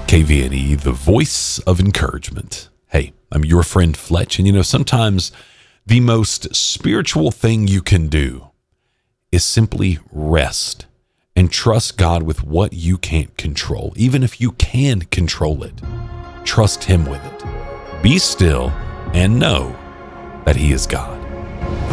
KVNE, the voice of encouragement. Hey, I'm your friend Fletch, and sometimes the most spiritual thing you can do is simply rest and trust God with what you can't control. Even if you can control it, trust Him with it. Be still and know that He is God.